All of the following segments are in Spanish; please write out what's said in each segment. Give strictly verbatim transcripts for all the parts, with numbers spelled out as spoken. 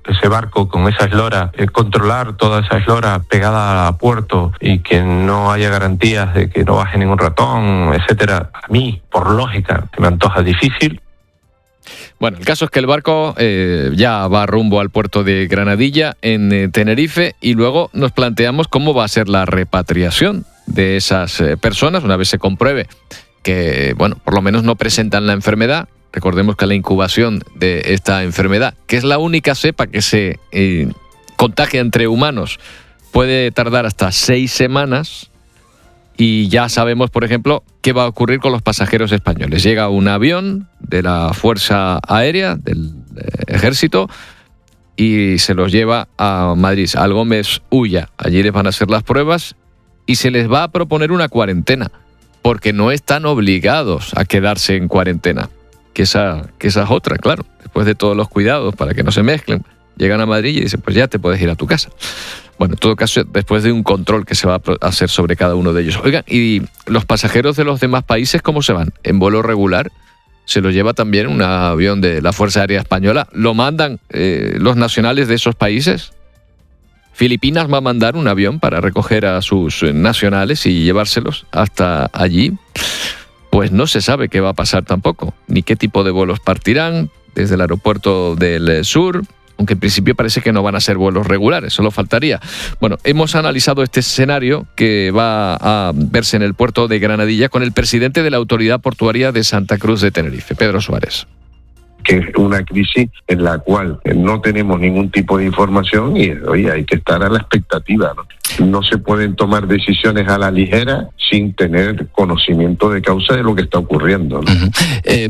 ese barco con esa eslora, eh, controlar toda esa eslora pegada a puerto y que no haya garantías de que no baje ningún ratón, etcétera, a mí, por lógica, me antoja difícil. Bueno, el caso es que el barco eh, ya va rumbo al puerto de Granadilla, en eh, Tenerife, y luego nos planteamos cómo va a ser la repatriación de esas eh, personas una vez se compruebe que, bueno, por lo menos no presentan la enfermedad. Recordemos que la incubación de esta enfermedad, que es la única cepa que se eh, contagia entre humanos, puede tardar hasta seis semanas. Y ya sabemos, por ejemplo, qué va a ocurrir con los pasajeros españoles. Llega un avión de la Fuerza Aérea, del Ejército, y se los lleva a Madrid, al Gómez Ulla. Allí les van a hacer las pruebas y se les va a proponer una cuarentena, porque no están obligados a quedarse en cuarentena. Que esa, que esa es otra, claro. Después de todos los cuidados para que no se mezclen, llegan a Madrid y dicen, pues ya te puedes ir a tu casa. Bueno, en todo caso, después de un control que se va a hacer sobre cada uno de ellos. Oigan, ¿y los pasajeros de los demás países cómo se van? ¿En vuelo regular? ¿Se lo lleva también un avión de la Fuerza Aérea Española? ¿Lo mandan eh, los nacionales de esos países? ¿Filipinas va a mandar un avión para recoger a sus nacionales y llevárselos hasta allí? Pues no se sabe qué va a pasar tampoco, ni qué tipo de vuelos partirán desde el aeropuerto del sur, aunque en principio parece que no van a ser vuelos regulares, solo faltaría. Bueno, hemos analizado este escenario que va a verse en el puerto de Granadilla con el presidente de la Autoridad Portuaria de Santa Cruz de Tenerife, Pedro Suárez. Que es una crisis en la cual no tenemos ningún tipo de información y oye, hay que estar a la expectativa, ¿no? No se pueden tomar decisiones a la ligera sin tener conocimiento de causa de lo que está ocurriendo, ¿no? Uh-huh. Eh,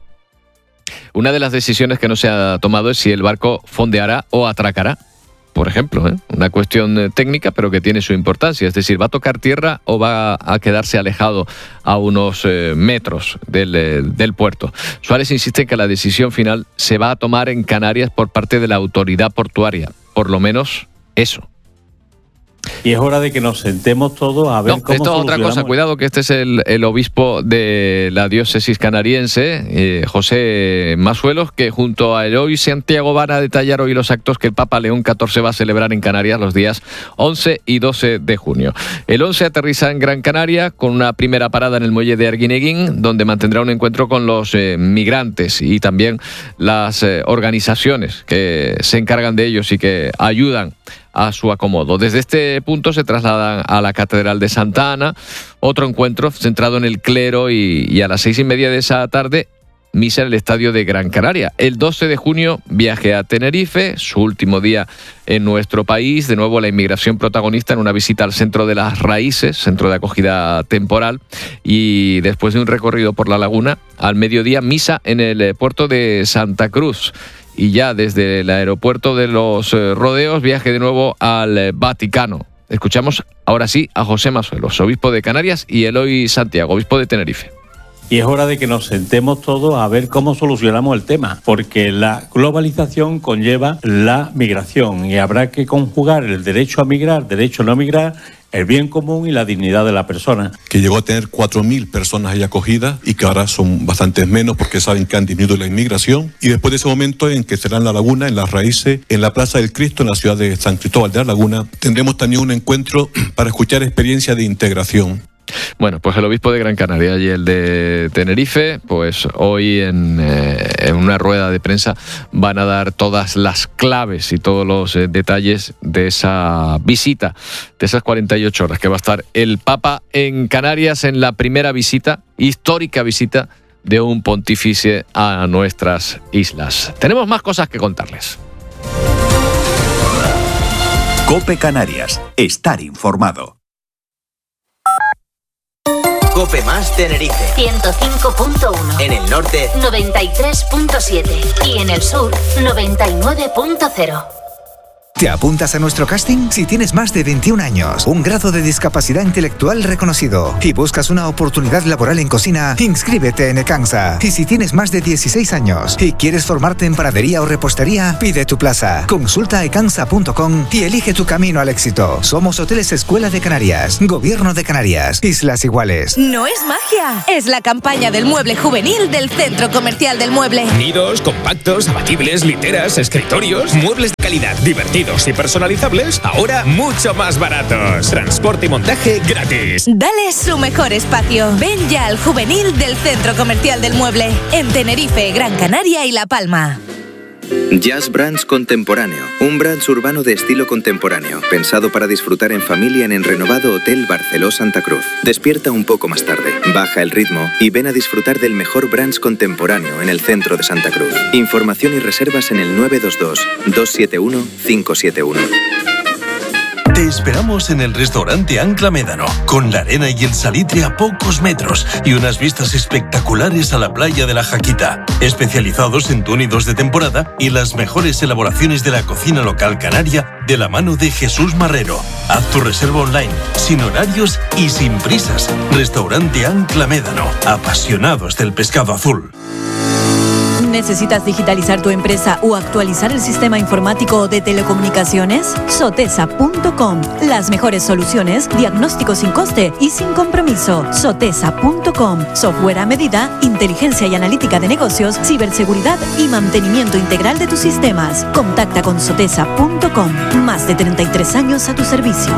una de las decisiones que no se ha tomado es si el barco fondeará o atracará, por ejemplo, ¿eh? Una cuestión técnica, pero que tiene su importancia. Es decir, ¿va a tocar tierra o va a quedarse alejado a unos eh, metros del, eh, del puerto? Suárez insiste en que la decisión final se va a tomar en Canarias por parte de la autoridad portuaria. Por lo menos eso. Y es hora de que nos sentemos todos a ver no, cómo esto es otra cosa, cuidado que este es el, el obispo de la diócesis canariense, eh, José Masuelos, que junto a Eloy Santiago van a detallar hoy los actos que el Papa León catorce va a celebrar en Canarias los días once y doce de junio. El once aterriza en Gran Canaria con una primera parada en el muelle de Arguineguín, donde mantendrá un encuentro con los eh, migrantes y también las eh, organizaciones que se encargan de ellos y que ayudan a su acomodo. Desde este punto se trasladan a la Catedral de Santa Ana, otro encuentro centrado en el clero y, y a las seis y media de esa tarde, misa en el Estadio de Gran Canaria. El doce de junio, viaje a Tenerife, su último día en nuestro país. De nuevo, la inmigración protagonista en una visita al Centro de las Raíces, centro de acogida temporal. Y después de un recorrido por la laguna, al mediodía, misa en el puerto de Santa Cruz. Y ya desde el aeropuerto de los Rodeos, viaje de nuevo al Vaticano. Escuchamos ahora sí a José Masuelos, obispo de Canarias, y Eloy Santiago, obispo de Tenerife. Y es hora de que nos sentemos todos a ver cómo solucionamos el tema, porque la globalización conlleva la migración y habrá que conjugar el derecho a migrar, derecho a no migrar, el bien común y la dignidad de la persona. Que llegó a tener cuatro mil personas ahí acogidas y que ahora son bastantes menos porque saben que han disminuido la inmigración. Y después de ese momento en que será en la laguna, en las Raíces, en la Plaza del Cristo, en la ciudad de San Cristóbal de la Laguna, tendremos también un encuentro para escuchar experiencias de integración. Bueno, pues el obispo de Gran Canaria y el de Tenerife, pues hoy en, eh, en una rueda de prensa van a dar todas las claves y todos los eh, detalles de esa visita, de esas cuarenta y ocho horas que va a estar el Papa en Canarias en la primera visita, histórica visita de un pontífice a nuestras islas. Tenemos más cosas que contarles. COPE Canarias. Estar informado. COPE Más Tenerife ciento cinco punto uno. En el norte noventa y tres punto siete y en el sur noventa y nueve punto cero. ¿Te apuntas a nuestro casting? Si tienes más de veintiún años, un grado de discapacidad intelectual reconocido y buscas una oportunidad laboral en cocina, inscríbete en Ecansa. Y si tienes más de dieciséis años y quieres formarte en panadería o repostería, pide tu plaza. Consulta ecansa punto com y elige tu camino al éxito. Somos Hoteles Escuela de Canarias, Gobierno de Canarias, Islas Iguales. No es magia, es la campaña del mueble juvenil del Centro Comercial del Mueble. Nidos, compactos, abatibles, literas, escritorios, muebles de calidad, divertidos y personalizables, ahora mucho más baratos. Transporte y montaje gratis. Dale su mejor espacio. Ven ya al Juvenil del Centro Comercial del Mueble, en Tenerife, Gran Canaria y La Palma. Jazz Brands Contemporáneo, un brunch urbano de estilo contemporáneo, pensado para disfrutar en familia en el renovado Hotel Barceló Santa Cruz. Despierta un poco más tarde, baja el ritmo y ven a disfrutar del mejor brunch contemporáneo en el centro de Santa Cruz. Información y reservas en el nueve dos dos, dos siete uno, cinco siete uno. Te esperamos en el restaurante Ancla Médano, con la arena y el salitre a pocos metros y unas vistas espectaculares a la playa de la Jaquita. Especializados en túnidos de temporada y las mejores elaboraciones de la cocina local canaria de la mano de Jesús Marrero. Haz tu reserva online, sin horarios y sin prisas. Restaurante Ancla Médano, apasionados del pescado azul. ¿Necesitas digitalizar tu empresa o actualizar el sistema informático de telecomunicaciones? Sotesa punto com. Las mejores soluciones, diagnóstico sin coste y sin compromiso. Sotesa punto com. Software a medida, inteligencia y analítica de negocios, ciberseguridad y mantenimiento integral de tus sistemas. Contacta con Sotesa punto com. Más de treinta y tres años a tu servicio.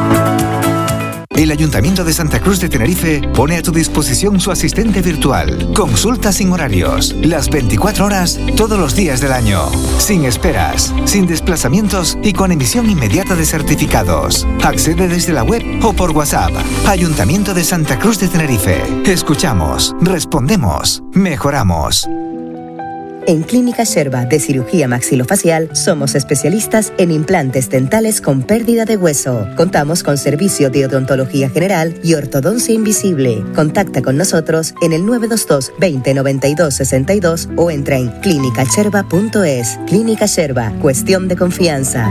El Ayuntamiento de Santa Cruz de Tenerife pone a tu disposición su asistente virtual. Consulta sin horarios, las veinticuatro horas, todos los días del año. Sin esperas, sin desplazamientos y con emisión inmediata de certificados. Accede desde la web o por WhatsApp. Ayuntamiento de Santa Cruz de Tenerife. Escuchamos, respondemos, mejoramos. En Clínica Sherba de Cirugía Maxilofacial somos especialistas en implantes dentales con pérdida de hueso. Contamos con servicio de odontología general y ortodoncia invisible. Contacta con nosotros en el nueve dos dos, veinte, noventa y dos, sesenta y dos o entra en clínica sherba punto es. Clínica Sherba, cuestión de confianza.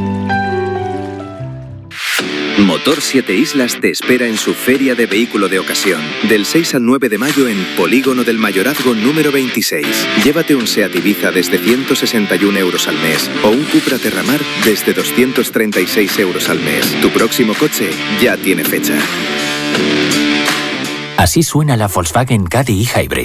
Motor Siete Islas te espera en su Feria de Vehículo de Ocasión, del seis al nueve de mayo en Polígono del Mayorazgo número veintiséis. Llévate un Seat Ibiza desde ciento sesenta y uno euros al mes o un Cupra Terramar desde doscientos treinta y seis euros al mes. Tu próximo coche ya tiene fecha. Así suena la Volkswagen Caddy e-Hybrid.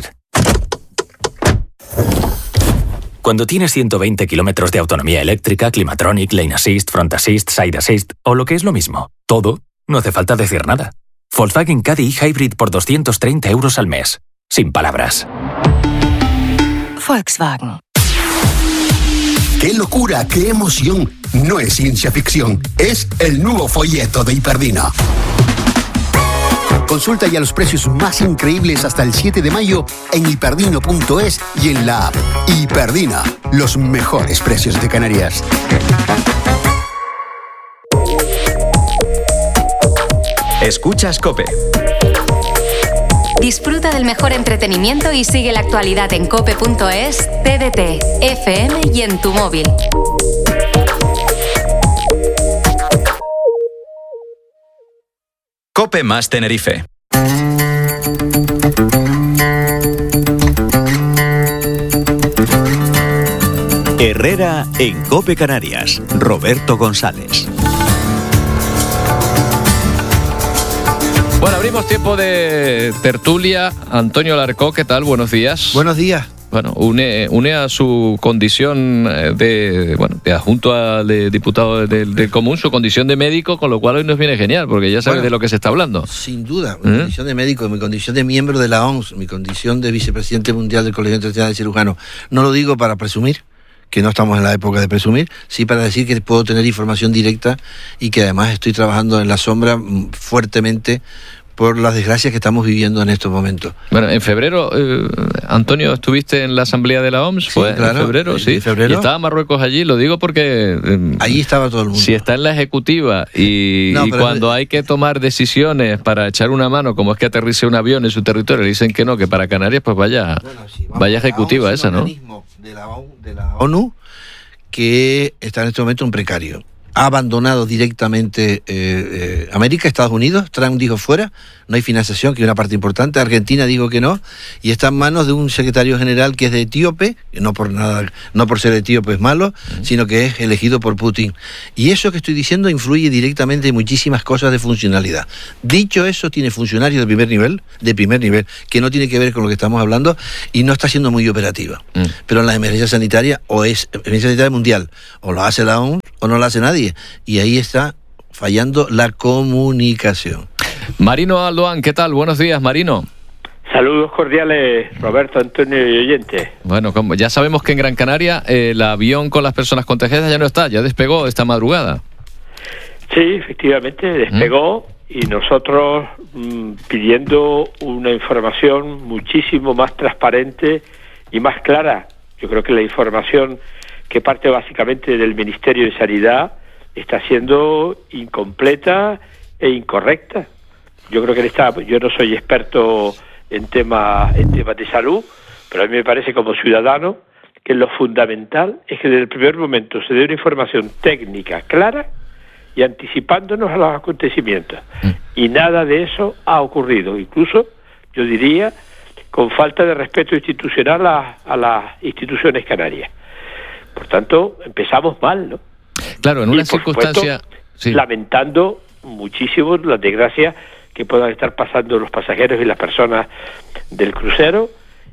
Cuando tienes ciento veinte kilómetros de autonomía eléctrica, Climatronic, Lane Assist, Front Assist, Side Assist o lo que es lo mismo, todo, no hace falta decir nada. Volkswagen Caddy e-Hybrid por doscientos treinta euros al mes. Sin palabras. Volkswagen. ¡Qué locura, qué emoción! No es ciencia ficción, es el nuevo folleto de Hiperdina. Consulta ya los precios más increíbles hasta el siete de mayo en hiperdino punto es y en la app. Hiperdina, los mejores precios de Canarias. Escuchas COPE. Disfruta del mejor entretenimiento y sigue la actualidad en cope punto es, T D T, F M y en tu móvil. COPE más Tenerife. Herrera en COPE Canarias. Roberto González. Bueno, abrimos tiempo de tertulia. Antonio Larcó, ¿qué tal? Buenos días. Buenos días. Bueno, une, une a su condición de, bueno, de adjunto al de diputado del, del común, su condición de médico, con lo cual hoy nos viene genial, porque ya sabes bueno, de lo que se está hablando. Sin duda, mi ¿Mm? condición de médico, mi condición de miembro de la O M S, mi condición de vicepresidente mundial del Colegio Internacional de Cirujanos. No lo digo para presumir, que no estamos en la época de presumir, sí para decir que puedo tener información directa y que además estoy trabajando en la sombra fuertemente por las desgracias que estamos viviendo en estos momentos. Bueno, en febrero, eh, Antonio, estuviste en la asamblea de la O M S, ¿fue? Sí, claro, en febrero, en, sí. En febrero. Y estaba Marruecos allí, lo digo porque... Eh, allí estaba todo el mundo. Si está en la ejecutiva y, no, y cuando es... hay que tomar decisiones para echar una mano, como es que aterrice un avión en su territorio, le dicen que no, que para Canarias, pues vaya, bueno, sí, vaya ejecutiva esa, ¿no? De la, de la ONU que está en este momento en precario. ha abandonado directamente eh, eh, América, Estados Unidos. Trump dijo fuera, no hay financiación, que es una parte importante. Argentina dijo que no, y está en manos de un secretario general que es de etíope, no por nada, no por ser etíope es malo, uh-huh. sino que es elegido por Putin. Y eso que estoy diciendo influye directamente en muchísimas cosas de funcionalidad. Dicho eso, tiene funcionarios de primer nivel, de primer nivel, que no tiene que ver con lo que estamos hablando, y no está siendo muy operativa. Uh-huh. Pero en la emergencia sanitaria, o es emergencia sanitaria mundial, o lo hace la O M S, o no lo hace nadie. Y ahí está fallando la comunicación. Marino Aldoán, ¿qué tal? Buenos días, Marino. Saludos cordiales, Roberto, Antonio y oyentes. Bueno, como ya sabemos que en Gran Canaria eh, el avión con las personas contagiadas ya no está, ya despegó esta madrugada. Sí, efectivamente, despegó ¿Mm? y nosotros mmm, pidiendo una información muchísimo más transparente y más clara. Yo creo que la información que parte básicamente del Ministerio de Sanidad está siendo incompleta e incorrecta. Yo creo que esta, yo no soy experto en temas en temas de salud, pero a mí me parece como ciudadano que lo fundamental es que desde el primer momento se dé una información técnica clara y anticipándonos a los acontecimientos. Mm. Y nada de eso ha ocurrido. Incluso, yo diría, con falta de respeto institucional a, a las instituciones canarias. Por tanto, empezamos mal, ¿no? Claro, en una y, por circunstancia... supuesto, sí. lamentando muchísimo las desgracias que puedan estar pasando los pasajeros y las personas del crucero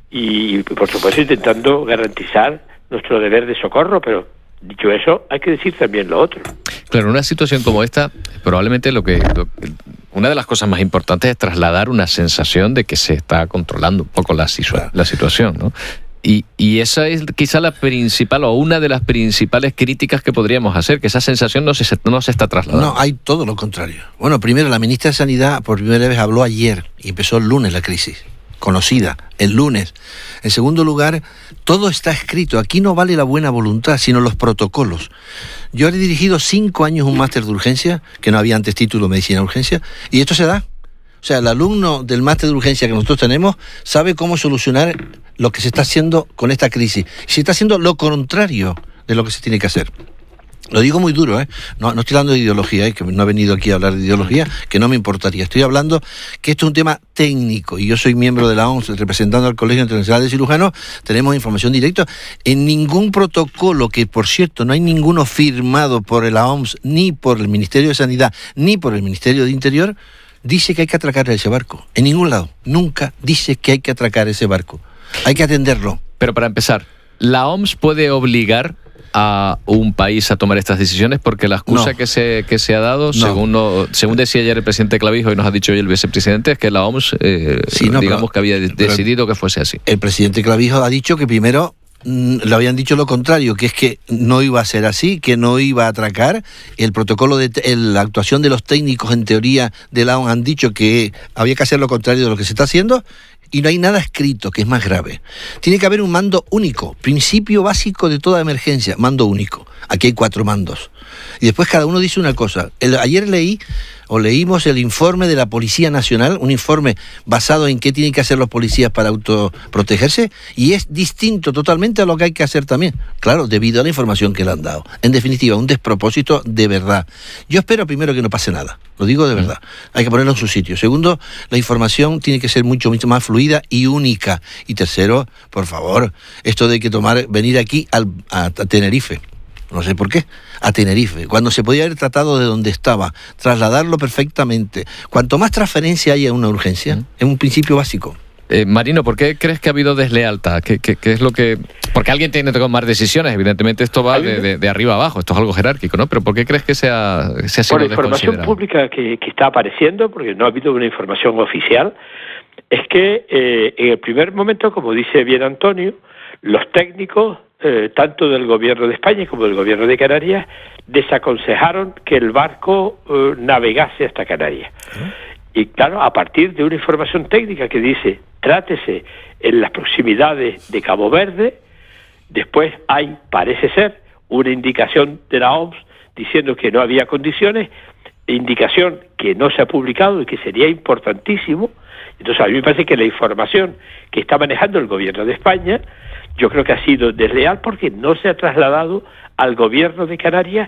y, por supuesto, intentando garantizar nuestro deber de socorro, pero dicho eso, hay que decir también lo otro. Claro, en una situación como esta, probablemente lo que, lo, una de las cosas más importantes es trasladar una sensación de que se está controlando un poco la, situa- la situación, ¿no? Y, y esa es quizá la principal o una de las principales críticas que podríamos hacer, que esa sensación no se, no se está trasladando. No, hay todo lo contrario. Bueno, primero, la ministra de Sanidad por primera vez habló ayer y empezó el lunes la crisis, conocida, el lunes. En segundo lugar, todo está escrito. Aquí no vale la buena voluntad, sino los protocolos. Yo he dirigido cinco años un máster de urgencia, que no había antes título de medicina de urgencia, y esto se da. O sea, el alumno del máster de urgencia que nosotros tenemos sabe cómo solucionar lo que se está haciendo con esta crisis. Se está haciendo lo contrario de lo que se tiene que hacer. Lo digo muy duro, ¿eh? No, no estoy hablando de ideología, ¿eh? Que no he venido aquí a hablar de ideología, que no me importaría. Estoy hablando que esto es un tema técnico y yo soy miembro de la O M S, representando al Colegio Internacional de Cirujanos. Tenemos información directa. En ningún protocolo, que por cierto no hay ninguno firmado por la O M S, ni por el Ministerio de Sanidad, ni por el Ministerio de Interior, dice que hay que atracar ese barco. En ningún lado. Nunca dice que hay que atracar ese barco. Hay que atenderlo. Pero para empezar, ¿la O M S puede obligar a un país a tomar estas decisiones? Porque la excusa no. que se que se ha dado, no. según no, según decía ayer el presidente Clavijo y nos ha dicho hoy el vicepresidente, es que la O M S, eh, sí, no, digamos pero, que había decidido que fuese así. El presidente Clavijo ha dicho que primero le habían dicho lo contrario, que es que no iba a ser así, que no iba a atracar. El protocolo de te- la actuación de los técnicos en teoría de la O M S han dicho que había que hacer lo contrario de lo que se está haciendo. Y no hay nada escrito, que es más grave. Tiene que haber un mando único, principio básico de toda emergencia, mando único. Aquí hay cuatro mandos. Y después cada uno dice una cosa. El, ayer leí, o leímos el informe de la Policía Nacional, un informe basado en qué tienen que hacer los policías para autoprotegerse, y es distinto totalmente a lo que hay que hacer también. Claro, debido a la información que le han dado. En definitiva, un despropósito de verdad. Yo espero primero que no pase nada. Lo digo de verdad. Hay que ponerlo en su sitio. Segundo, la información tiene que ser mucho, mucho más fluida y única. Y tercero, por favor, esto de que tomar, venir aquí al, a, a Tenerife. No sé por qué, a Tenerife, cuando se podía haber tratado de donde estaba, trasladarlo perfectamente. Cuanto más transferencia haya en una urgencia, mm. es un principio básico. Eh, Marino, ¿por qué crees que ha habido deslealtad? ¿Qué, qué, qué es lo que...? Porque alguien tiene que tomar decisiones, evidentemente esto va de, de, de arriba abajo, esto es algo jerárquico, ¿no? Pero ¿por qué crees que se ha, se ha sido desconsiderado? Por la información pública que, que está apareciendo, porque no ha habido una información oficial, es que eh, en el primer momento, como dice bien Antonio, los técnicos, eh, tanto del gobierno de España como del gobierno de Canarias, desaconsejaron que el barco eh, navegase hasta Canarias. ¿Eh? Y claro, a partir de una información técnica que dice, trátese en las proximidades de Cabo Verde, después hay, parece ser, una indicación de la O M S diciendo que no había condiciones, indicación que no se ha publicado y que sería importantísimo. Entonces a mí me parece que la información que está manejando el gobierno de España, yo creo que ha sido desleal porque no se ha trasladado al gobierno de Canarias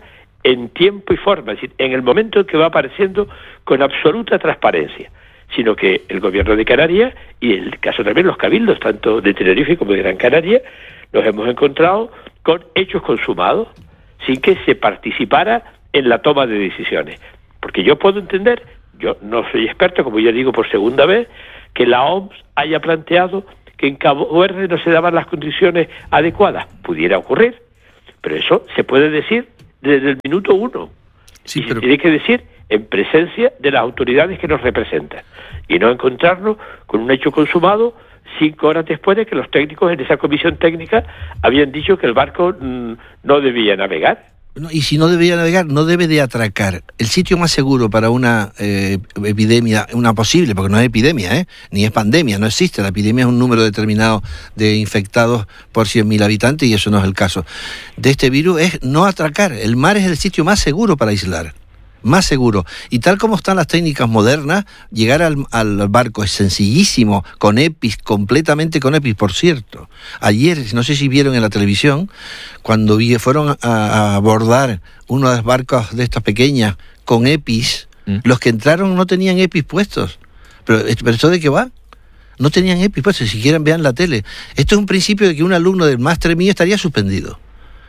en tiempo y forma, es decir, en el momento en que va apareciendo con absoluta transparencia, sino que el gobierno de Canarias, y en el caso también los cabildos, tanto de Tenerife como de Gran Canaria, nos hemos encontrado con hechos consumados, sin que se participara en la toma de decisiones. Porque yo puedo entender, yo no soy experto, como ya digo por segunda vez, que la O M S haya planteado que en Cabo Verde no se daban las condiciones adecuadas. Pudiera ocurrir, pero eso se puede decir desde el minuto uno. Sí, y pero... se tiene que decir en presencia de las autoridades que nos representan. Y no encontrarnos con un hecho consumado cinco horas después de que los técnicos en esa comisión técnica habían dicho que el barco mmm, no debía navegar. No, y si no debía navegar, no debe de atracar. El sitio más seguro para una eh, epidemia, una posible, porque no es epidemia, ¿eh? ni es pandemia, no existe. La epidemia es un número determinado de infectados por cien mil habitantes y eso no es el caso. De este virus es no atracar. El mar es el sitio más seguro para aislar. Más seguro. Y tal como están las técnicas modernas, llegar al, al barco es sencillísimo, con EPIs, completamente con EPIs. Por cierto, ayer, no sé si vieron en la televisión, cuando vi, fueron a, a abordar uno de los barcos de estas pequeñas con EPIs, ¿Mm? los que entraron no tenían EPIs puestos. Pero, ¿pero esto de qué va? No tenían EPIs puestos, si quieren vean la tele. Esto es un principio de que un alumno del máster mío estaría suspendido.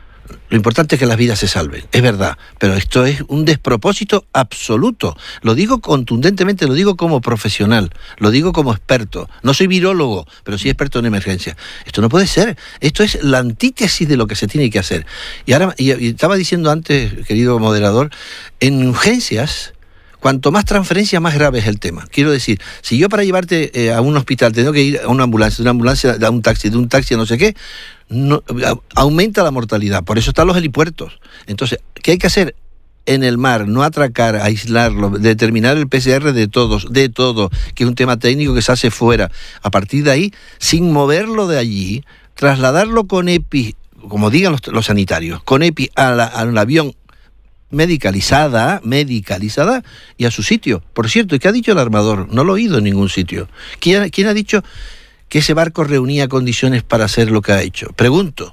Lo importante es que las vidas se salven, es verdad, pero esto es un despropósito absoluto. Lo digo contundentemente, lo digo como profesional, lo digo como experto. No soy virólogo, pero sí experto en emergencia. Esto no puede ser, esto es la antítesis de lo que se tiene que hacer. Y ahora, y, y estaba diciendo antes, querido moderador, en urgencias, cuanto más transferencia, más grave es el tema. Quiero decir, si yo para llevarte eh, a un hospital tengo que ir a una ambulancia, de una ambulancia a un taxi, de un taxi a no sé qué, no, aumenta la mortalidad. Por eso están los helipuertos. Entonces, ¿qué hay que hacer? En el mar, no atracar, aislarlo, determinar el P C R de todos, de todo, que es un tema técnico que se hace fuera. A partir de ahí, sin moverlo de allí, trasladarlo con EPI, como digan los, los sanitarios, con EPI a la, al avión medicalizada, medicalizada y a su sitio. Por cierto, ¿y qué ha dicho el armador? No lo he oído en ningún sitio. ¿Quién, quién ha dicho que ese barco reunía condiciones para hacer lo que ha hecho? Pregunto,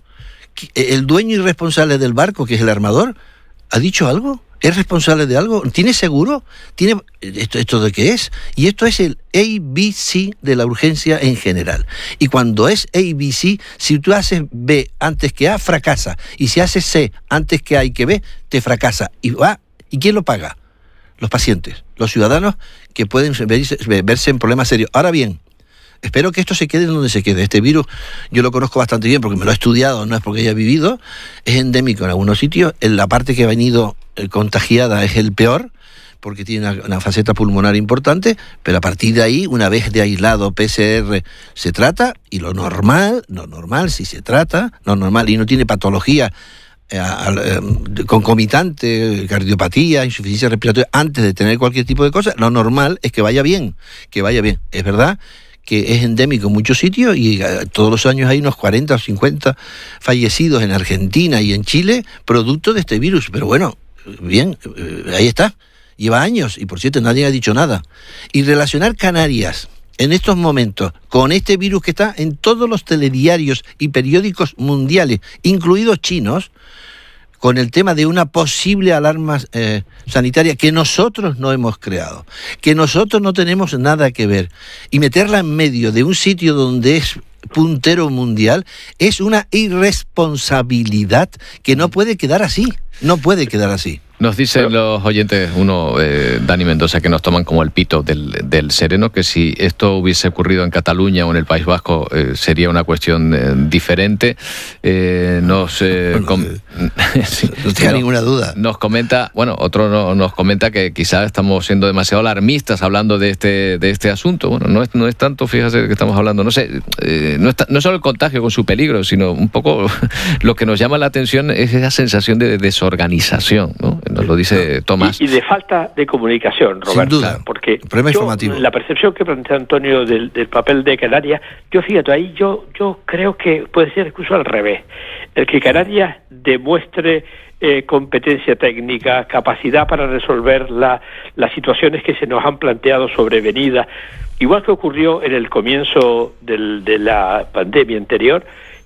¿el dueño y responsable del barco, que es el armador, ha dicho algo? ¿Es responsable de algo? ¿Tiene seguro? ¿Tiene esto, esto de qué es? Y esto es el A B C de la urgencia en general. Y cuando es A B C, si tú haces B antes que A, fracasa. Y si haces C antes que A y que B, te fracasa. Y va, ¿y quién lo paga? Los pacientes, los ciudadanos que pueden verse, verse en problemas serios. Ahora bien, espero que esto se quede donde se quede. Este virus yo lo conozco bastante bien porque me lo he estudiado, no es porque haya vivido. Es endémico en algunos sitios. En la parte que ha venido eh, contagiada es el peor, porque tiene una, una faceta pulmonar importante, pero a partir de ahí, una vez de aislado P C R, se trata, y lo normal, lo normal, si se trata, lo normal, y no tiene patología eh, eh, concomitante, cardiopatía, insuficiencia respiratoria, antes de tener cualquier tipo de cosa, lo normal es que vaya bien, que vaya bien. Es verdad que es endémico en muchos sitios y uh, todos los años hay unos cuarenta o cincuenta fallecidos en Argentina y en Chile producto de este virus. Pero bueno, bien, uh, ahí está. Lleva años y por cierto nadie ha dicho nada. Y relacionar Canarias en estos momentos con este virus que está en todos los telediarios y periódicos mundiales, incluidos chinos, con el tema de una posible alarma eh, sanitaria que nosotros no hemos creado, que nosotros no tenemos nada que ver, y meterla en medio de un sitio donde es puntero mundial, es una irresponsabilidad que no puede quedar así, no puede quedar así. Nos dicen los oyentes, uno, eh, Dani Mendoza, que nos toman como el pito del, del sereno, que si esto hubiese ocurrido en Cataluña o en el País Vasco eh, sería una cuestión eh, diferente. Eh, nos, eh, bueno, com- sí, no tenga no, ninguna duda. Nos comenta, bueno, otro no, nos comenta que quizás estamos siendo demasiado alarmistas hablando de este de este asunto. Bueno, no es, no es tanto, fíjate que estamos hablando, no sé, eh, no, está, no es solo el contagio con su peligro, sino un poco lo que nos llama la atención es esa sensación de desorganización, ¿no? Nos lo dice Tomás. Y, y de falta de comunicación, Roberto. Sin duda. Porque problema yo, informativo. La percepción que plantea Antonio del, del papel de Canarias, yo fíjate, ahí yo, yo creo que puede ser incluso al revés. El que Canarias demuestre eh, competencia técnica, capacidad para resolver la, las situaciones que se nos han planteado sobrevenidas, igual que ocurrió en el comienzo del, de la pandemia anterior,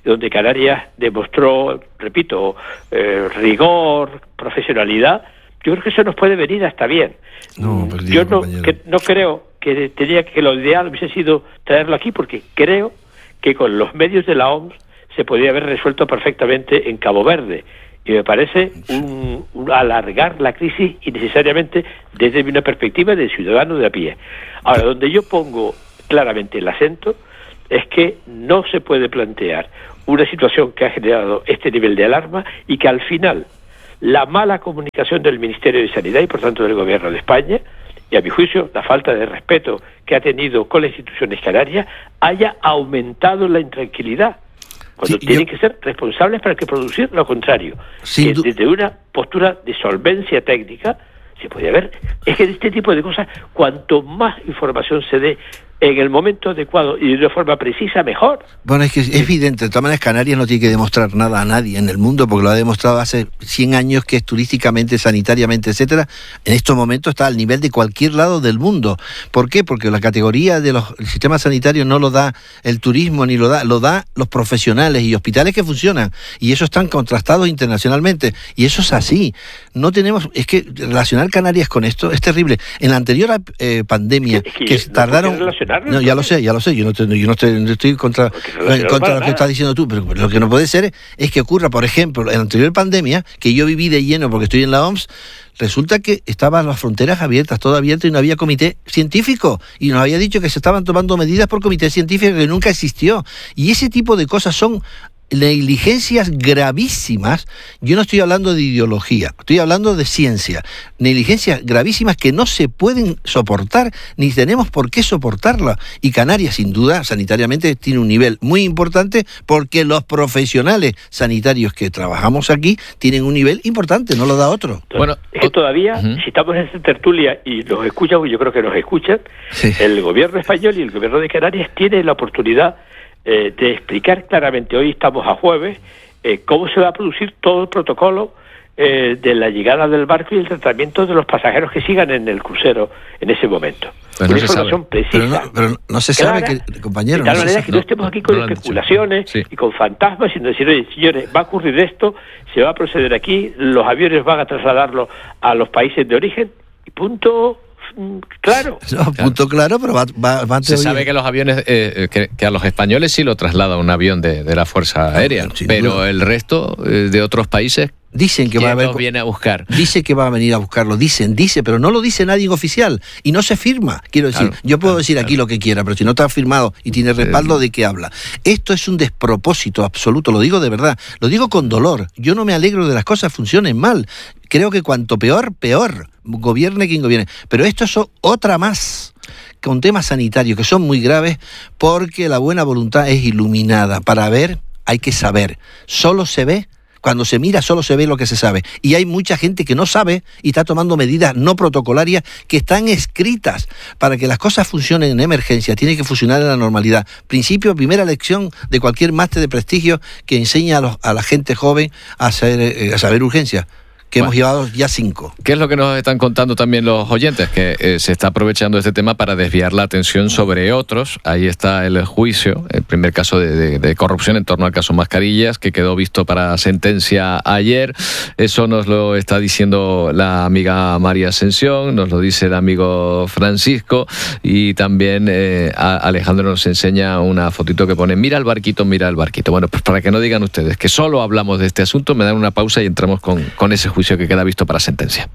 donde Canarias demostró, repito, eh, rigor, profesionalidad, yo creo que eso nos puede venir hasta bien. No, perdido, yo no, compañero. que, no creo que tenía que lo ideal hubiese sido traerlo aquí, porque creo que con los medios de la O M S se podría haber resuelto perfectamente en Cabo Verde. Y me parece un, un alargar la crisis innecesariamente desde una perspectiva de ciudadano de a pie. Ahora, donde yo pongo claramente el acento es que no se puede plantear una situación que ha generado este nivel de alarma y que al final la mala comunicación del Ministerio de Sanidad y por tanto del Gobierno de España, y a mi juicio la falta de respeto que ha tenido con las instituciones canarias, haya aumentado la intranquilidad, cuando Sí, tienen yo- que ser responsables para que producir lo contrario. Sin Que du- desde una postura de solvencia técnica se podía ver. Es que de este tipo de cosas, cuanto más información se dé en el momento adecuado y de una forma precisa, mejor. Bueno, es que es evidente, de todas maneras Canarias no tiene que demostrar nada a nadie en el mundo, porque lo ha demostrado hace cien años que es turísticamente, sanitariamente, etcétera. En estos momentos está al nivel de cualquier lado del mundo. ¿Por qué? Porque la categoría del sistema sanitario no lo da el turismo, ni lo da, lo da los profesionales y hospitales que funcionan. Y eso están contrastados internacionalmente. Y eso es así. No tenemos, es que relacionar Canarias con esto es terrible. En la anterior eh, pandemia, Es que que no tardaron... puede relacionarlo, No, ya lo sé, ya lo sé. Yo no, te- yo no estoy, no estoy contra, no en contra para de lo que nada. estás diciendo tú, pero lo que no puede ser es que ocurra, por ejemplo, en la anterior pandemia, que yo viví de lleno porque estoy en la O M S, resulta que estaban las fronteras abiertas, todo abierto, y no había comité científico. Y nos había dicho que se estaban tomando medidas por comité científico que nunca existió. Y ese tipo de cosas son negligencias gravísimas. Yo no estoy hablando de ideología, estoy hablando de ciencia. Negligencias gravísimas que no se pueden soportar, ni tenemos por qué soportarlas. Y Canarias, sin duda, sanitariamente tiene un nivel muy importante, porque los profesionales sanitarios que trabajamos aquí tienen un nivel importante, no lo da otro. Bueno, es que todavía, si estamos en esta tertulia y nos escuchan, yo creo que nos escuchan, el gobierno español y el gobierno de Canarias tienen la oportunidad eh, de explicar claramente, hoy estamos a jueves, eh, cómo se va a producir todo el protocolo eh, de la llegada del barco y el tratamiento de los pasajeros que sigan en el crucero en ese momento. Pues Una no se información sabe. precisa. Pero no, pero no se clara, sabe, que, compañero. de tal no se manera sabe. que no estemos aquí con No lo han dicho. especulaciones y con fantasmas, sino decir, oye, señores, va a ocurrir esto, se va a proceder aquí, los aviones van a trasladarlo a los países de origen, y punto mm, claro. No, punto claro, pero va, va, va Se sabe que los aviones, eh, que, que a los españoles sí lo traslada un avión de, de la Fuerza Aérea, pero duda. el resto eh, de otros países, Dicen que va a ¿quién haber... los viene a buscar? Dice que va a venir a buscarlo, dicen, dice, pero no lo dice nadie oficial y no se firma. Quiero decir, Claro, yo puedo decir aquí lo que quiera, pero si no está firmado y tiene respaldo, ¿de qué habla? Esto es un despropósito absoluto, lo digo de verdad, lo digo con dolor. Yo no me alegro de las cosas funcionen mal. Creo que cuanto peor, peor. Gobierne quien gobierne. Pero esto es otra más, con temas sanitarios que son muy graves, porque la buena voluntad es iluminada. Para ver hay que saber. Solo se ve. Cuando se mira solo se ve lo que se sabe. Y hay mucha gente que no sabe y está tomando medidas no protocolarias que están escritas para que las cosas funcionen en emergencia. Tiene que funcionar en la normalidad. Principio, primera lección de cualquier máster de prestigio que enseña a, los, a la gente joven a, hacer, eh, a saber urgencias. Que Bueno. hemos llevado ya cinco. ¿Qué es lo que nos están contando también los oyentes? Que eh, se está aprovechando este tema para desviar la atención sobre otros. Ahí está el juicio, el primer caso de, de, de corrupción en torno al caso Mascarillas, que quedó visto para sentencia ayer. Eso nos lo está diciendo la amiga María Ascensión, nos lo dice el amigo Francisco, y también eh, a- Alejandro nos enseña una fotito que pone: mira el barquito, mira el barquito. Bueno, pues para que no digan ustedes que solo hablamos de este asunto, me dan una pausa y entramos con, con ese juicio que queda visto para sentencia.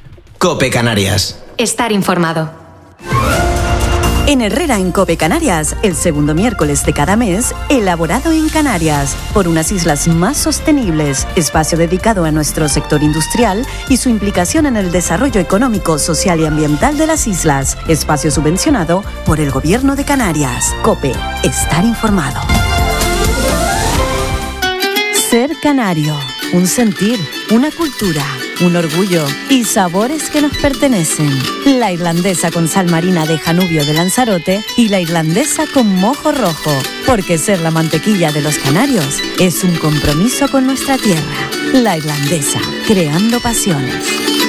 Cope Canarias. Estar informado. En Herrera en Cope Canarias, el segundo miércoles de cada mes, elaborado en Canarias, por unas islas más sostenibles, espacio dedicado a nuestro sector industrial y su implicación en el desarrollo económico, social y ambiental de las islas, espacio subvencionado por el Gobierno de Canarias. Cope, estar informado. Ser canario, un sentir, una cultura, un orgullo y sabores que nos pertenecen. La irlandesa con sal marina de Janubio de Lanzarote y la irlandesa con mojo rojo, porque ser la mantequilla de los canarios es un compromiso con nuestra tierra. La irlandesa, creando pasiones.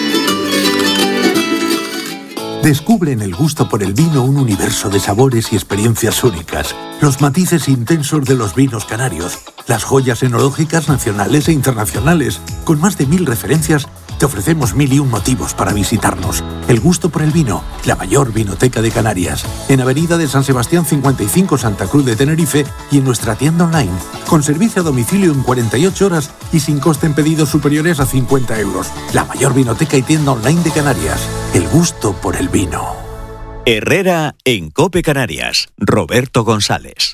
Descubre en el gusto por el vino un universo de sabores y experiencias únicas, los matices intensos de los vinos canarios, las joyas enológicas nacionales e internacionales. Con más de mil referencias, te ofrecemos mil y un motivos para visitarnos. El gusto por el vino, la mayor vinoteca de Canarias. En Avenida de San Sebastián cincuenta y cinco, Santa Cruz de Tenerife, y en nuestra tienda online, con servicio a domicilio en cuarenta y ocho horas y sin coste en pedidos superiores a cincuenta euros. La mayor vinoteca y tienda online de Canarias. El gusto por el vino. Herrera en COPE Canarias. Roberto González.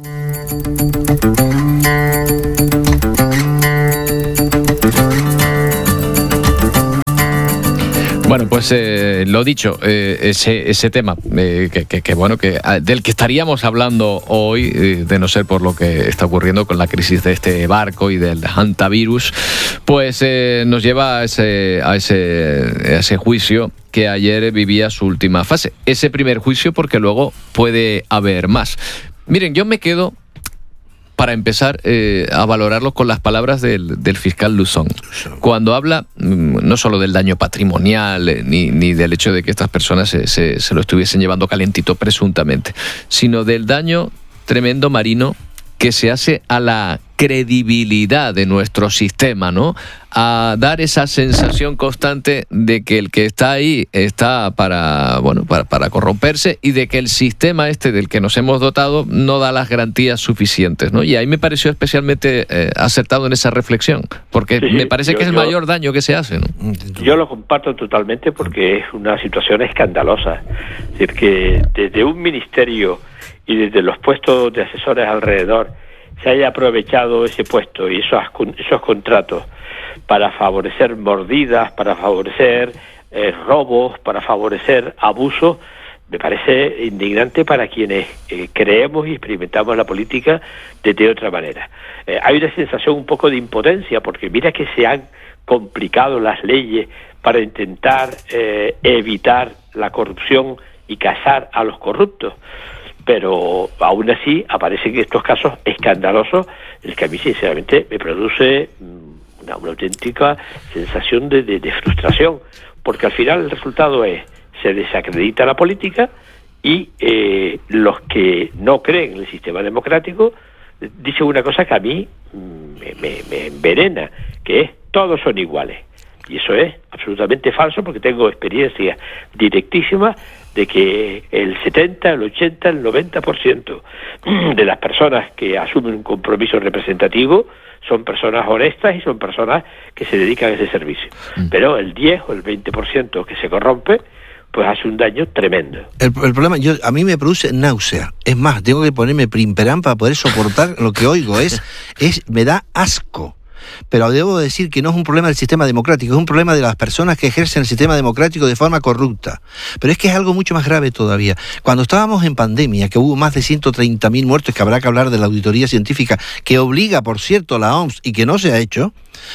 Bueno, pues eh, lo dicho, eh, ese, ese tema eh, que, que, que bueno que del que estaríamos hablando hoy, eh, de no ser por lo que está ocurriendo con la crisis de este barco y del hantavirus, pues eh, nos lleva a ese, a ese, a ese juicio que ayer vivía su última fase. Ese primer juicio, porque luego puede haber más. Miren, yo me quedo, para empezar, eh, a valorarlo con las palabras del, del fiscal Luzón. Cuando habla no solo del daño patrimonial, eh, ni, ni del hecho de que estas personas se, se, se lo estuviesen llevando calentito presuntamente, sino del daño tremendo, Marino, que se hace a la credibilidad de nuestro sistema, ¿no? A dar esa sensación constante de que el que está ahí está para, bueno, para, para corromperse, y de que el sistema este del que nos hemos dotado no da las garantías suficientes, ¿no? Y ahí me pareció especialmente eh, acertado en esa reflexión, porque sí, me parece yo, que es el yo, mayor daño que se hace, ¿no? Yo lo comparto totalmente, porque es una situación escandalosa. Es decir, que desde un ministerio y desde los puestos de asesores alrededor se haya aprovechado ese puesto y esos, esos contratos para favorecer mordidas, para favorecer eh, robos, para favorecer abusos, me parece indignante para quienes eh, creemos y experimentamos la política de otra manera. Eh, hay una sensación un poco de impotencia, porque mira que se han complicado las leyes para intentar eh, evitar la corrupción y cazar a los corruptos. Pero aún así aparecen estos casos escandalosos, el que a mí sinceramente me produce una, una auténtica sensación de, de, de frustración, porque al final el resultado es, se desacredita la política y eh, los que no creen en el sistema democrático dicen una cosa que a mí me, me, me envenena, que es todos son iguales. Y eso es absolutamente falso, porque tengo experiencia directísima de que el setenta, el ochenta, el noventa por ciento de las personas que asumen un compromiso representativo son personas honestas y son personas que se dedican a ese servicio. Mm. Pero el diez o el veinte por ciento que se corrompe, pues hace un daño tremendo. El, el problema, yo a mí me produce náusea. Es más, tengo que ponerme primperán para poder soportar lo que oigo. Es, es, me da asco. Pero debo decir que no es un problema del sistema democrático, es un problema de las personas que ejercen el sistema democrático de forma corrupta. Pero es que es algo mucho más grave todavía. Cuando estábamos en pandemia, que hubo más de ciento treinta mil muertos, que habrá que hablar de la auditoría científica, que obliga, por cierto, a la O M S y que no se ha hecho,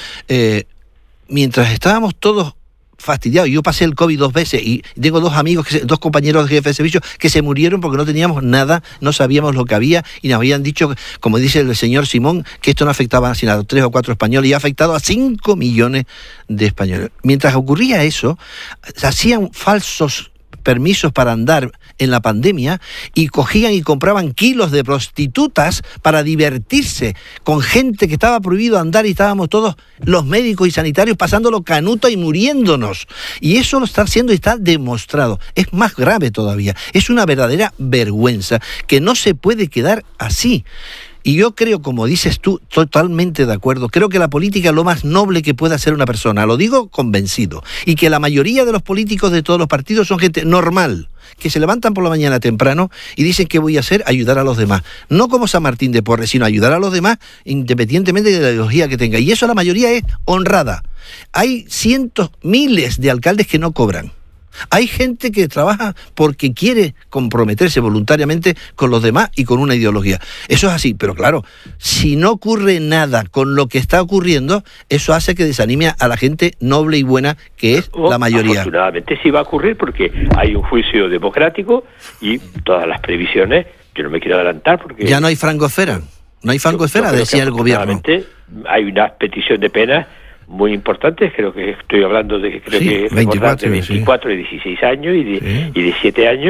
eh, mientras estábamos todos fastidiado. Yo pasé el COVID dos veces y tengo dos amigos, que se, dos compañeros de jefe de servicio que se murieron porque no teníamos nada, no sabíamos lo que había y nos habían dicho, como dice el señor Simón, que esto no afectaba sino a tres o cuatro españoles y ha afectado a cinco millones de españoles. Mientras ocurría eso, se hacían falsos permisos para andar en la pandemia y cogían y compraban kilos de prostitutas para divertirse con gente que estaba prohibido andar, y estábamos todos los médicos y sanitarios pasándolo canuto y muriéndonos. Y eso lo está haciendo y está demostrado. Es más grave todavía. Es una verdadera vergüenza que no se puede quedar así. Y yo creo, como dices tú, totalmente de acuerdo, creo que la política es lo más noble que puede hacer una persona, lo digo convencido, y que la mayoría de los políticos de todos los partidos son gente normal, que se levantan por la mañana temprano y dicen que voy a hacer, ayudar a los demás, no como San Martín de Porres, sino ayudar a los demás independientemente de la ideología que tenga, y eso la mayoría es honrada. Hay cientos, miles de alcaldes que no cobran. Hay gente que trabaja porque quiere comprometerse voluntariamente con los demás y con una ideología. Eso es así, pero claro, si no ocurre nada con lo que está ocurriendo, eso hace que desanime a la gente noble y buena, que es oh, la mayoría. Afortunadamente sí va a ocurrir, porque hay un juicio democrático y todas las previsiones, yo no me quiero adelantar porque... Ya no hay francosfera, no hay francosfera, decía el gobierno. Hay una petición de penas muy importantes, creo que estoy hablando de creo sí, que veinticuatro, de veinticuatro sí. y dieciséis años y de, sí. y de siete años,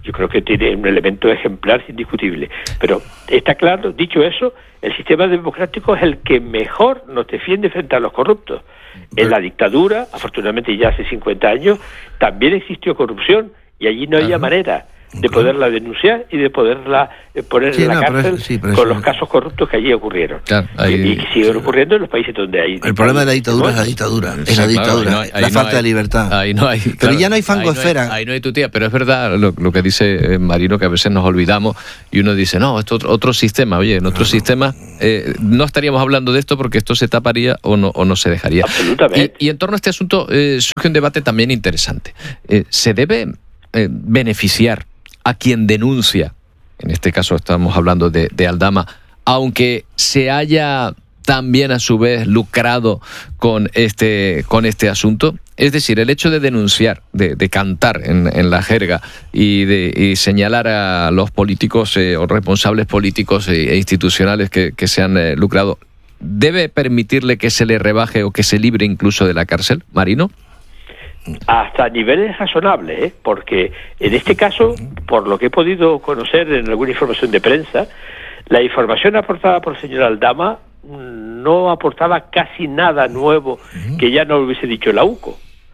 yo creo que tiene un elemento ejemplar indiscutible. Pero está claro, dicho eso, el sistema democrático es el que mejor nos defiende frente a los corruptos. En la dictadura, afortunadamente ya hace cincuenta años, también existió corrupción y allí no había manera de poderla denunciar y de poderla eh, poner sí, en la no, cárcel eso, sí, con eso, los casos corruptos que allí ocurrieron. Claro, ahí, y, y que siguen ocurriendo en los países donde hay... El problema de la dictadura es la dictadura, es sí, la dictadura, claro, no hay, la falta no hay, de libertad. Ahí no hay, pero claro, ya no hay fangosfera. Ahí no hay, ahí no hay tu tía, pero es verdad lo, lo que dice Marino, que a veces nos olvidamos y uno dice, no, esto es otro, otro sistema. Oye, en otro no, sistema eh, no estaríamos hablando de esto porque esto se taparía o no, o no se dejaría. Absolutamente. Y, y en torno a este asunto eh, surge un debate también interesante. Eh, ¿Se debe eh, beneficiar a quien denuncia, en este caso estamos hablando de, de Aldama, aunque se haya también a su vez lucrado con este, con este asunto? Es decir, el hecho de denunciar, de, de cantar en, en la jerga y de y señalar a los políticos eh, o responsables políticos e, e institucionales que, que se han eh, lucrado, ¿debe permitirle que se le rebaje o que se libre incluso de la cárcel, Marino? Hasta niveles razonables, ¿eh? Porque en este caso, por lo que he podido conocer en alguna información de prensa, la información aportada por el señor Aldama no aportaba casi nada nuevo que ya no lo hubiese dicho la U C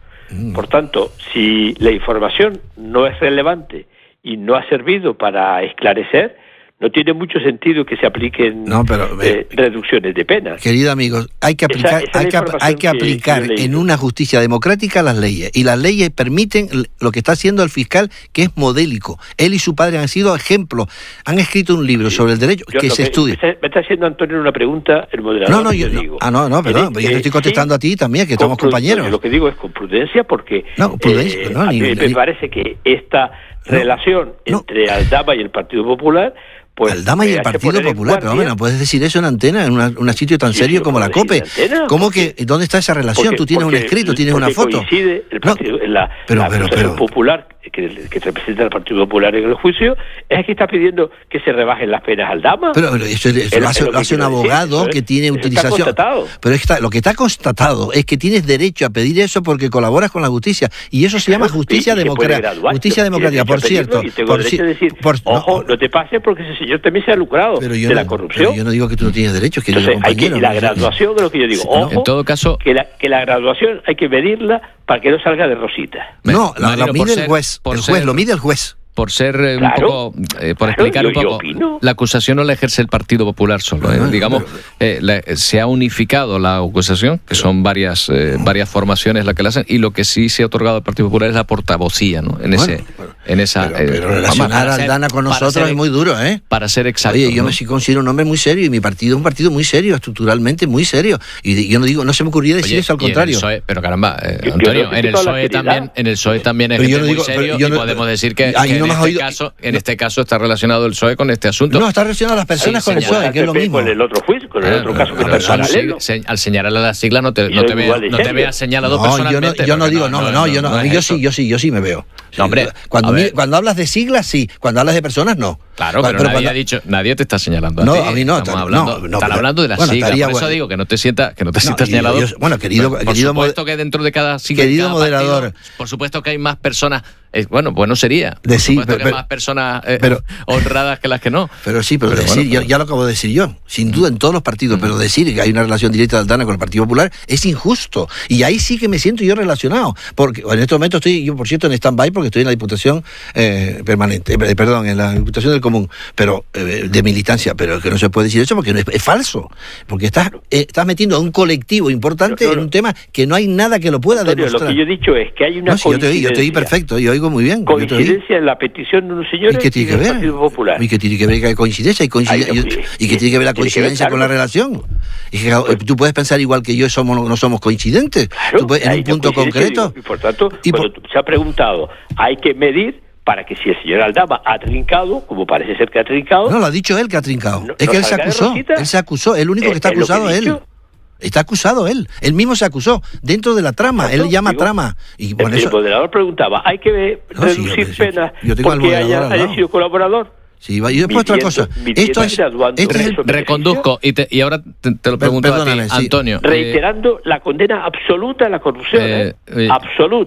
O. Por tanto, si la información no es relevante y no ha servido para esclarecer, no tiene mucho sentido que se apliquen no, pero, eh, reducciones de penas. Queridos amigos, hay que aplicar, esa, esa hay, que, hay que aplicar que en una justicia democrática las leyes. Y las leyes permiten lo que está haciendo el fiscal, que es modélico. Él y su padre han sido ejemplos. Han escrito un libro sí. sobre el derecho yo, que se que, estudia. Me está, me está haciendo Antonio una pregunta, el moderador. No, no, yo, yo digo. Ah, no, no, perdón. Eh, yo te estoy contestando sí, a ti también, que somos compañeros. Lo que digo es con prudencia, porque no, prudencia, eh, no, a ni, mí ni, me parece que esta no, relación no. entre Aldama y el Partido Popular... Pues, Aldama y el Partido Popular, pero hombre, no puedes decir eso en antena, en un sitio tan sí, serio sí, como la COPE. ¿Cómo porque, que, dónde está esa relación? Porque, Tú tienes porque, un escrito, tienes una foto. Coincide el partido, no, la, pero, la pero, pero, Popular que, que representa al Partido Popular en el juicio, es el que está pidiendo que se rebajen las penas al Dama. Pero, pero eso, eso el, lo hace, lo hace un abogado decir, que tiene eso utilización. Está pero está, lo que está constatado es que tienes derecho a pedir eso porque colaboras con la justicia. Y eso se llama justicia democrática. Justicia democrática, por cierto. Y tengo por derecho a decir, por, ojo, no, no te pases porque ese señor también se ha lucrado de no, la corrupción. Yo no digo que tú no tienes derechos, que Entonces, hay que, la graduación de lo que yo digo. Ojo, en todo caso, que la, que la graduación hay que medirla para que no salga de rosita. No, la, la mide el juez. El juez lo mide el juez. Por ser eh, claro, un poco, eh, por claro, explicar yo, un poco, la acusación no la ejerce el Partido Popular solo. Eh. No, Digamos, eh, la, se ha unificado la acusación, que son varias eh, varias formaciones las que la hacen, y lo que sí se ha otorgado al Partido Popular es la portavocía, ¿no? En bueno, ese, bueno, en esa. Pero, pero eh, relacionar a Aldana con nosotros ser, es muy duro, ¿eh? Para ser exacto. Oye, yo ¿no? me sí considero un hombre muy serio y mi partido es un partido muy serio, estructuralmente muy serio. Y yo no digo, no se me ocurría decir Oye, eso, al contrario. P S O E, pero caramba, eh, Antonio, en el P S O E también, en el P S O E también es gente muy serio y podemos decir que en este caso en este caso está relacionado el P S O E con este asunto. No, está relacionado las personas con el P S O E, que es lo mismo. Con el otro juicio, con el otro caso que está paralelo. Al señalar a la sigla no te, no te, veas, no te veas señalado no, personalmente. Yo no, yo no digo, no, no, no, yo no, yo sí, yo sí, yo sí me veo. No, hombre, cuando, mi, cuando hablas de siglas, sí. Cuando hablas de personas, no. Claro, pero, pero nadie cuando... ha dicho, nadie te está señalando a no, ti. A mí no, Estamos hablando, no, no, están pero, hablando de las bueno, siglas. Por eso bueno. digo que no te sientas, que no te sientas no, señalado. Yo, bueno, querido, por, querido por supuesto que dentro de cada sigla, querido cada moderador, partido, por supuesto que hay más personas. Eh, bueno, bueno sería. Por decir, supuesto pero, que hay pero, más personas eh, pero, honradas que las que no. Pero sí, pero, pero decir, bueno, pero, ya lo acabo de decir yo, sin duda en todos los partidos, uh-huh. pero decir que hay una relación directa de Aldana con el Partido Popular es injusto. Y ahí sí que me siento yo relacionado. Porque en este momento estoy, yo por cierto, en stand-by porque estoy en la Diputación eh, permanente, eh, perdón, en la Diputación del Común, pero eh, de militancia, pero que no se puede decir eso porque no es, es falso. Porque estás, eh, estás metiendo a un colectivo importante no, no, en un tema que no hay nada que lo pueda Antonio, demostrar. Lo que yo he dicho es que hay una no, sí, yo te oí, yo te oí perfecto, yo oigo muy bien. Coincidencia en la petición de unos señores ¿Y qué tiene que ver? Partido Popular. ¿Y qué tiene que ver que hay coincidencia? ¿Y, coincide, Ay, no, y, ¿y qué tiene que ver la coincidencia con la relación? Y que, pues, tú puedes pensar igual que yo, somos no somos coincidentes. Claro, tú puedes, en un punto concreto. Digo, y por tanto, y por, se ha preguntado, hay que medir para que si el señor Aldama ha trincado, como parece ser que ha trincado... No, lo ha dicho él que ha trincado. No, es no que él se acusó. Él se acusó. El único que está acusado es él. Está acusado él. Él mismo se acusó dentro de la trama. Él llama digo, trama. Y bueno, el, eso... el moderador preguntaba, ¿hay que ver, no, reducir sí, yo, penas yo, yo porque haya, haya sido colaborador? Sí, y después otra cosa. Esto es, este es el, reconduzco y, te, y ahora te, te lo pregunto Perdóname, a ti, sí. Antonio. Reiterando eh, la condena absoluta a la corrupción, eh, eh, absoluta.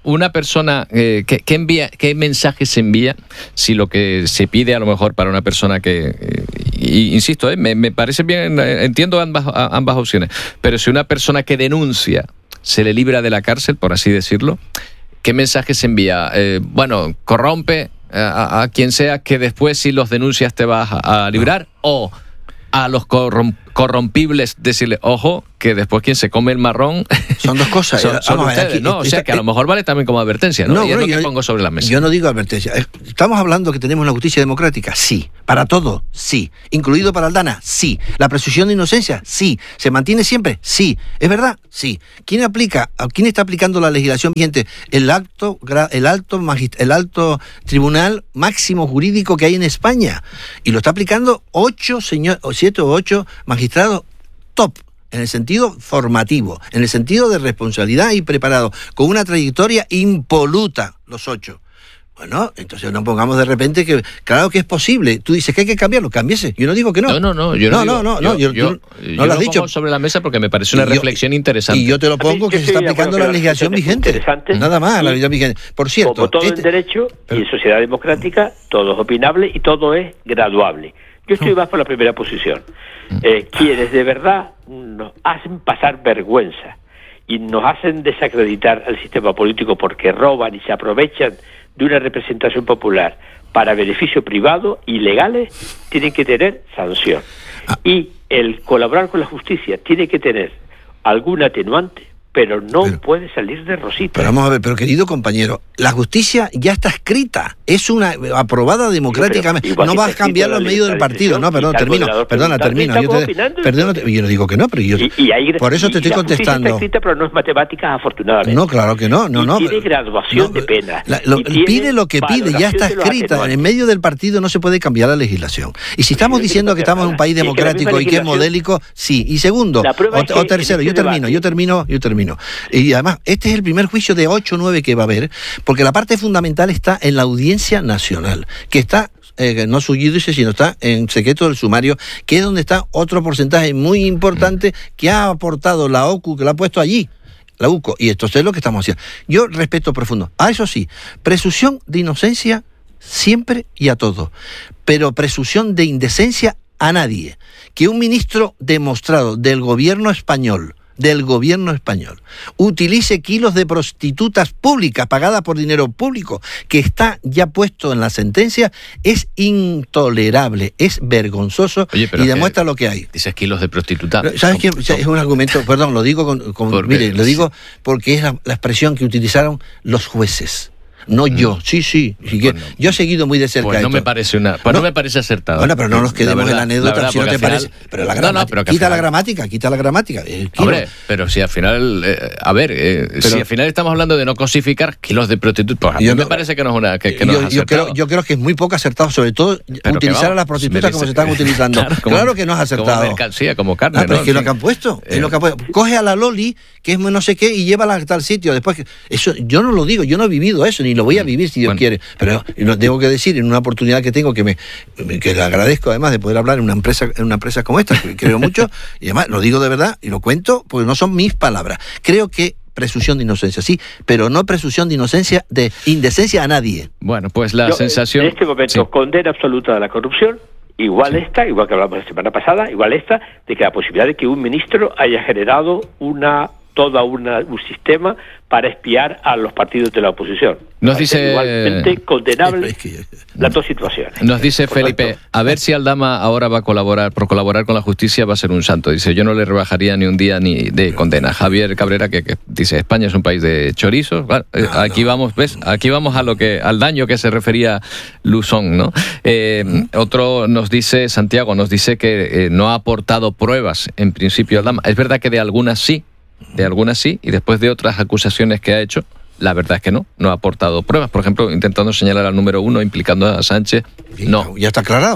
una persona, eh, ¿qué, qué envía, qué mensaje se envía si lo que se pide a lo mejor para una persona que, eh, y, insisto, eh, me, me parece bien, eh, entiendo ambas, ambas opciones, pero si una persona que denuncia se le libra de la cárcel, por así decirlo, ¿qué mensaje se envía? Eh, bueno, corrompe a, a quien sea que después si los denuncias te vas a, a librar, no. O a los corrom- corrompibles decirle, ojo, que después quien se come el marrón son dos cosas. son, son ustedes, aquí, ¿no? O sea, que a lo mejor vale también como advertencia, ¿no? no y es bueno, lo que yo, pongo sobre la mesa. Yo no digo advertencia. Estamos hablando que tenemos una justicia democrática, sí. Para todo, sí. Incluido para Aldana, sí. La presunción de inocencia, sí. ¿Se mantiene siempre? Sí. ¿Es verdad? Sí. ¿Quién aplica? ¿Quién está aplicando la legislación vigente? El alto, el alto, el alto tribunal máximo jurídico que hay en España. Y lo está aplicando ocho, señor, siete o ocho magistrados top. En el sentido formativo, en el sentido de responsabilidad y preparado, con una trayectoria impoluta, los ocho. Bueno, entonces no pongamos de repente que, claro que es posible. Tú dices que hay que cambiarlo, cámbiese. Yo no digo que no. No, no, no. Yo no, no, no, no, no, yo, yo, yo, yo no lo has lo dicho pongo sobre la mesa porque me parece una y yo, reflexión interesante. Y yo te lo pongo que se está aplicando la legislación vigente. Nada más, la legislación vigente. Por cierto. Como todo este, en derecho pero, y en sociedad democrática, todo es opinable y todo es graduable. Yo estoy más por la primera posición. Eh, quienes de verdad nos hacen pasar vergüenza y nos hacen desacreditar al sistema político porque roban y se aprovechan de una representación popular para beneficio privado, ilegales, tienen que tener sanción. Y el colaborar con la justicia tiene que tener algún atenuante, pero no pero, puede salir de rosita. Pero vamos a ver, pero querido compañero, la justicia ya está escrita, es una aprobada democráticamente, sí, no vas a cambiarlo en medio del partido, no, perdón, termino, perdona, termino, yo, te, perdona, yo no digo que no, pero yo, y, y hay, por eso te estoy la contestando. Está escrita, pero no es matemáticas, afortunadamente. No, claro que no, no, y no. Tiene graduación no, de pena. La, lo, pide lo que pide, ya está escrita, en medio del partido no se puede cambiar la legislación. Y si estamos diciendo que estamos en un país democrático y que es modélico, sí. Y segundo, o tercero, yo termino, yo termino, yo termino. Y además, este es el primer juicio de ocho o nueve que va a haber, porque la parte fundamental está en la Audiencia Nacional, que está, eh, no su judice, sino está en secreto del sumario, que es donde está otro porcentaje muy importante que ha aportado la O C U, que la ha puesto allí, la U C O, y esto es lo que estamos haciendo. Yo respeto profundo. Ah, eso sí, presunción de inocencia siempre y a todo, pero presunción de indecencia a nadie. Que un ministro demostrado del gobierno español del gobierno español utilice kilos de prostitutas públicas pagadas por dinero público, que está ya puesto en la sentencia, es intolerable, es vergonzoso. Oye, y demuestra lo que hay. Dices kilos de prostitutas. ¿Sabes qué? Es un argumento, perdón, lo digo con, con mire, lo digo porque es la, la expresión que utilizaron los jueces. No yo, sí, sí. sí bueno, yo he seguido muy de cerca. Pues no esto. me parece una, pues no, no me parece acertado. Bueno, pero no nos quedemos verdad, en la anécdota, la verdad, si no te parece. Final, pero la gramática, no, no, pero quita final, la gramática, quita la gramática. Eh, hombre, pero si al final, eh, a ver, eh, pero, si al final estamos hablando de no cosificar kilos de prostitutas, pues a mí no, me parece que no es una, que, que no yo, es yo creo, yo creo que es muy poco acertado, sobre todo pero utilizar vamos, a las prostitutas como se están utilizando. Claro, como, claro que no es acertado. Como mercancía, como carne, ah, pero ¿no? es que sí. lo que han puesto, eh, es lo que han puesto. Coge a la Loli, que es no sé qué, y llévala a tal sitio. Después, que, eso yo no lo digo, yo no he vivido eso, ni lo voy a vivir si Dios bueno. quiere. Pero y lo tengo que decir en una oportunidad que tengo que me que le agradezco además de poder hablar en una empresa en una empresa como esta, que creo mucho, y además lo digo de verdad y lo cuento porque no son mis palabras. Creo que presunción de inocencia, sí, pero no presunción de inocencia, de indecencia a nadie. Bueno, pues la Yo, sensación... En este momento, sí. condena absoluta de la corrupción, igual sí. esta, igual que hablamos la semana pasada, igual esta, de que la posibilidad de que un ministro haya generado una toda una, un sistema para espiar a los partidos de la oposición. Nos dice igualmente condenable las dos situaciones. Nos dice Felipe, a ver si Aldama ahora va a colaborar, por colaborar con la justicia va a ser un santo. Dice, yo no le rebajaría ni un día ni de condena. Javier Cabrera que, que dice, España es un país de chorizos. Bueno, no, aquí no. vamos, ves, aquí vamos a lo que al daño que se refería Luzón, ¿no? Eh, uh-huh. Otro nos dice, Santiago nos dice que eh, no ha aportado pruebas en principio Aldama. Es verdad que de algunas sí. De algunas sí, y después de otras acusaciones que ha hecho, la verdad es que no, no ha aportado pruebas. Por ejemplo, intentando señalar al número uno, implicando a Sánchez, no. Ya está aclarado.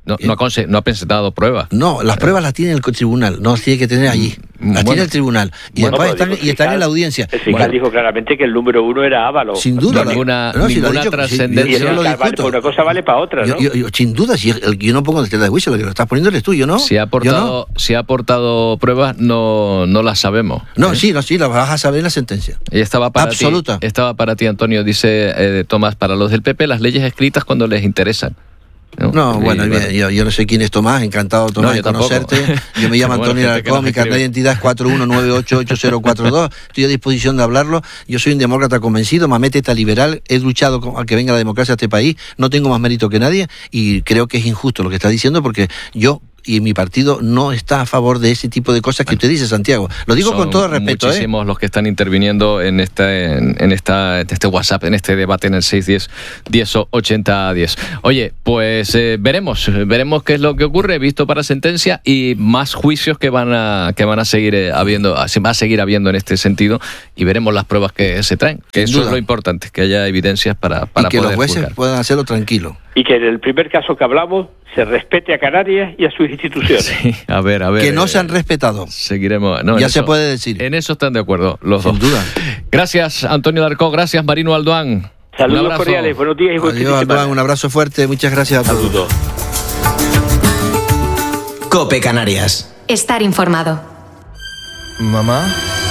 No, no, ha, conse- no ha presentado pruebas. No, las pruebas las tiene el tribunal, no las tiene que tener allí. Las bueno, tiene el tribunal. Y bueno, después están, y están en la audiencia. El fiscal bueno. dijo claramente que el número uno era Ábalos. Sin duda. No, ninguna no, ninguna si trascendencia. Si yo, yo vale, pues una cosa vale para otra, ¿no? Yo, yo, sin duda, si el, yo no pongo el tela de juicio, lo que lo estás poniendo eres tú, yo no. Si ha aportado, no. si ha aportado pruebas, no, no las sabemos. No, ¿eh? sí, no, sí, las vas a saber en la sentencia. Y estaba para Absoluta. ti, estaba para ti, Antonio, dice eh, Tomás, para los del P P, las leyes escritas cuando les interesan. No, no bueno, y, bueno. Yo, yo no sé quién es Tomás, encantado Tomás no, de conocerte. Yo me llamo Antonio Alarcón, mi carnet de identidad es cuatro uno nueve ocho ocho cero cuatro dos, estoy a disposición de hablarlo. Yo soy un demócrata convencido, mamete está liberal, he luchado con, a que venga la democracia a este país, no tengo más mérito que nadie y creo que es injusto lo que está diciendo porque yo y mi partido no está a favor de ese tipo de cosas que usted dice, Santiago. Lo digo Son con todo respeto. Muchísimos ¿eh? los que están interviniendo en este, en, en esta, en este WhatsApp, en este debate en el seis diez, diez ochenta diez. Oye, pues eh, veremos, veremos qué es lo que ocurre, visto para sentencia y más juicios que van a que van a seguir eh, habiendo, se va a seguir habiendo en este sentido y veremos las pruebas que se traen. Que eso es lo importante, que haya evidencias para, para y que poder los jueces juzgar. puedan hacerlo tranquilo. Y que en el primer caso que hablamos se respete a Canarias y a sus instituciones. Sí, a ver, a ver. Que no eh, se han respetado. Seguiremos. No, ya eso, se puede decir. En eso están de acuerdo los Sin dos. duda. Gracias, Antonio Darcó. Gracias, Marino Alduán. Saludos cordiales. Buenos días y buen fin de semana. Alduán, un abrazo fuerte. Muchas gracias a todos. Saludos. COPE Canarias. Estar informado. Mamá.